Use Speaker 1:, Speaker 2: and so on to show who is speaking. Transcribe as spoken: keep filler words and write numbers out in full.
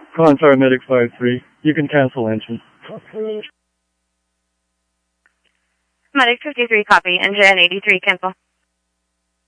Speaker 1: Constar Medic five three. You can cancel engine.
Speaker 2: Medic fifty-three, copy. Engine eighty-three, cancel.